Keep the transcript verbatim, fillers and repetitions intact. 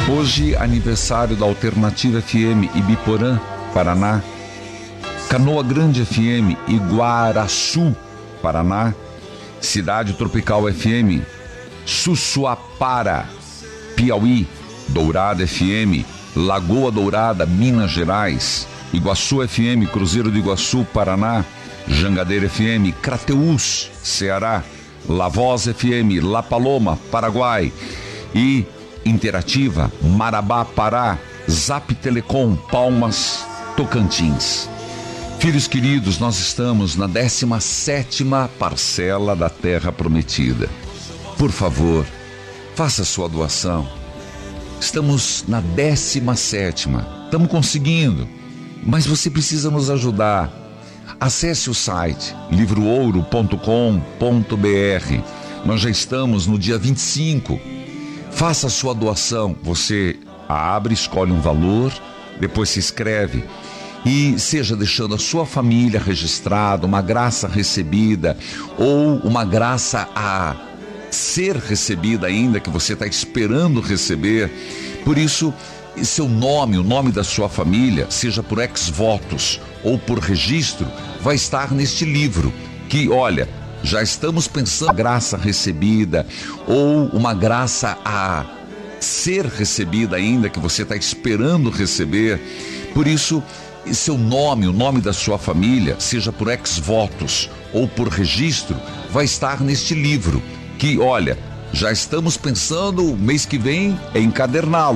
Hoje, aniversário da Alternativa F M Ibiporã, Paraná. Canoa Grande F M Iguaraçu, Paraná. Cidade Tropical F M Sussuapara, Piauí. Dourada F M Lagoa Dourada, Minas Gerais. Iguaçu F M Cruzeiro do Iguaçu, Paraná. Jangadeira F M Crateús, Ceará. La Voz F M La Paloma, Paraguai. E Interativa Marabá, Pará. Zap Telecom Palmas, Tocantins. Filhos queridos, nós estamos na décima sétima parcela da Terra Prometida. Por favor, faça sua doação. Estamos na décima sétima. Estamos conseguindo, mas você precisa nos ajudar. Acesse o site livro ouro ponto com ponto br. Nós já estamos no dia vinte e cinco. Faça a sua doação. Você abre, escolhe um valor, depois se inscreve e seja deixando a sua família registrada, uma graça recebida ou uma graça a ser recebida ainda, que você está esperando receber. Por isso, seu nome, o nome da sua família, seja por ex-votos ou por registro, vai estar neste livro, que, olha, já estamos pensando em graça recebida ou uma graça a ser recebida ainda, que você está esperando receber. Por isso, seu nome, o nome da sua família, seja por ex-votos ou por registro, vai estar neste livro, que, olha, já estamos pensando, mês que vem, em encaderná-lo.